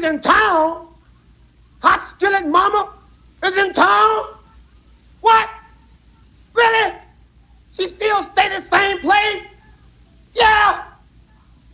is in town. Hot skillet mama is in town. What? Really? She's